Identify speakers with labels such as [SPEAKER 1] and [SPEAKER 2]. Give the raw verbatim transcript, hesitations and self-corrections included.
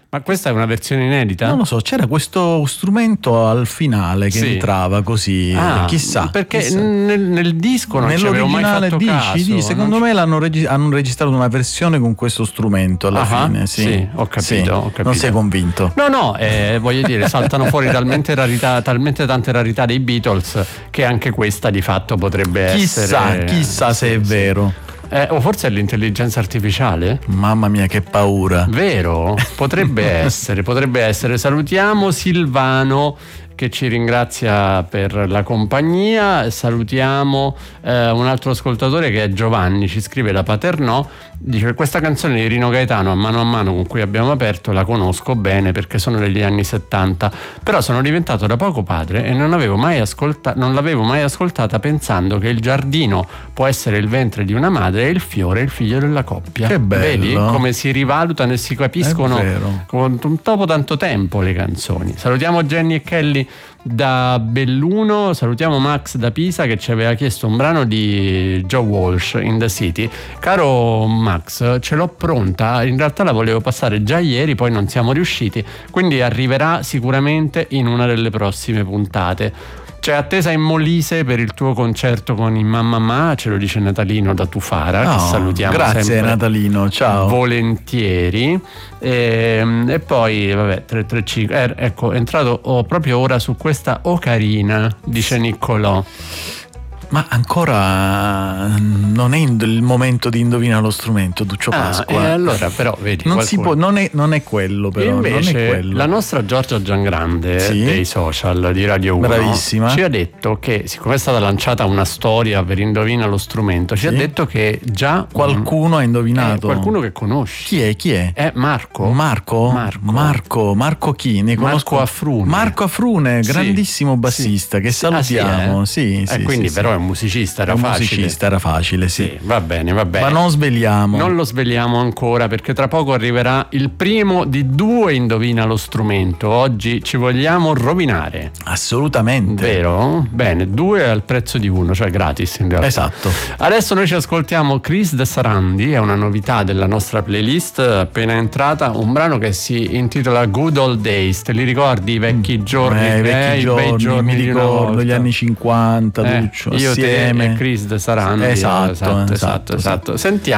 [SPEAKER 1] Ma questa è una versione inedita?
[SPEAKER 2] Non lo so, c'era questo strumento al finale che
[SPEAKER 1] sì.
[SPEAKER 2] entrava così,
[SPEAKER 1] ah,
[SPEAKER 2] chissà.
[SPEAKER 1] Perché
[SPEAKER 2] chissà.
[SPEAKER 1] Nel, nel disco non ci avevo mai fatto
[SPEAKER 2] dici,
[SPEAKER 1] caso.
[SPEAKER 2] Dici, secondo
[SPEAKER 1] non
[SPEAKER 2] me l'hanno regi- hanno registrato una versione con questo strumento alla
[SPEAKER 1] ah,
[SPEAKER 2] fine. Sì,
[SPEAKER 1] sì, ho capito,
[SPEAKER 2] sì.
[SPEAKER 1] ho capito.
[SPEAKER 2] Non sei convinto?
[SPEAKER 1] No, no, eh, voglio dire, saltano fuori talmente rarità, talmente tante rarità dei Beatles che anche questa di fatto potrebbe
[SPEAKER 2] chissà,
[SPEAKER 1] essere.
[SPEAKER 2] Chissà se
[SPEAKER 1] sì,
[SPEAKER 2] è
[SPEAKER 1] sì.
[SPEAKER 2] vero.
[SPEAKER 1] Eh, o forse è l'intelligenza artificiale?
[SPEAKER 2] Mamma mia, che paura.
[SPEAKER 1] Vero? Potrebbe essere, potrebbe essere. Salutiamo Silvano che ci ringrazia per la compagnia. Salutiamo eh, un altro ascoltatore che è Giovanni, ci scrive da Paternò, dice: questa canzone di Rino Gaetano, A mano a mano, con cui abbiamo aperto, la conosco bene perché sono degli anni settanta, però sono diventato da poco padre e non avevo mai ascolta- non l'avevo mai ascoltata pensando che il giardino può essere il ventre di una madre e il fiore il figlio della coppia.
[SPEAKER 2] Che bello.
[SPEAKER 1] Vedi come si rivalutano e si capiscono con, dopo tanto tempo le canzoni. Salutiamo Jenny e Kelly da Belluno, salutiamo Max da Pisa che ci aveva chiesto un brano di Joe Walsh, In the City. Caro Max, ce l'ho pronta, in realtà la volevo passare già ieri, poi non siamo riusciti, quindi arriverà sicuramente in una delle prossime puntate. C'è attesa in Molise per il tuo concerto con i Mamma Ma, ce lo dice Natalino da Tufara,
[SPEAKER 2] oh,
[SPEAKER 1] che salutiamo
[SPEAKER 2] grazie
[SPEAKER 1] sempre
[SPEAKER 2] Natalino, ciao,
[SPEAKER 1] volentieri. E, e poi vabbè tre tre cinque eh, ecco, è entrato oh, proprio ora su questa Ocarina, dice Niccolò.
[SPEAKER 2] Ma ancora non è il momento di indovinare lo strumento, Duccio Pasqua.
[SPEAKER 1] Ah, e allora però vedi,
[SPEAKER 2] non,
[SPEAKER 1] qualcuno...
[SPEAKER 2] si può, non, è, non è quello però.
[SPEAKER 1] Invece
[SPEAKER 2] non è quello.
[SPEAKER 1] La nostra Giorgia Giangrande, sì, dei social di Radio uno,
[SPEAKER 2] bravissima,
[SPEAKER 1] ci ha detto che, siccome è stata lanciata una storia per Indovina lo strumento, ci sì, ha detto che già
[SPEAKER 2] qualcuno ha indovinato.
[SPEAKER 1] Eh, qualcuno che conosci.
[SPEAKER 2] Chi è? Chi è?
[SPEAKER 1] È Marco.
[SPEAKER 2] Marco?
[SPEAKER 1] Marco.
[SPEAKER 2] Marco, Marco chi? Ne conosco.
[SPEAKER 1] Marco Afrune.
[SPEAKER 2] Marco Afrune, grandissimo
[SPEAKER 1] sì,
[SPEAKER 2] bassista,
[SPEAKER 1] sì,
[SPEAKER 2] che salutiamo.
[SPEAKER 1] Ah,
[SPEAKER 2] sì, eh?
[SPEAKER 1] sì,
[SPEAKER 2] sì,
[SPEAKER 1] eh, quindi
[SPEAKER 2] sì,
[SPEAKER 1] però
[SPEAKER 2] sì.
[SPEAKER 1] è un musicista, era
[SPEAKER 2] un
[SPEAKER 1] facile.
[SPEAKER 2] musicista era facile, sì.
[SPEAKER 1] sì. Va bene, va bene.
[SPEAKER 2] Ma non sveliamo.
[SPEAKER 1] Non lo sveliamo ancora perché tra poco arriverà il primo di due Indovina lo strumento. Oggi ci vogliamo rovinare.
[SPEAKER 2] Assolutamente.
[SPEAKER 1] Vero? Bene, due al prezzo di uno, cioè gratis in realtà.
[SPEAKER 2] Esatto.
[SPEAKER 1] Adesso noi ci ascoltiamo Chris De Sarandi, è una novità della nostra playlist appena entrata, un brano che si intitola Good Old Days. Te li ricordi i vecchi giorni?
[SPEAKER 2] Eh, i vecchi
[SPEAKER 1] eh,
[SPEAKER 2] giorni,
[SPEAKER 1] i bei giorni,
[SPEAKER 2] mi ricordo gli anni cinquanta,
[SPEAKER 1] eh,
[SPEAKER 2] Duccio,
[SPEAKER 1] io
[SPEAKER 2] assieme.
[SPEAKER 1] te e Chris De Sarandi.
[SPEAKER 2] Esatto,
[SPEAKER 1] esatto, esatto,
[SPEAKER 2] esatto,
[SPEAKER 1] esatto. Sentiamo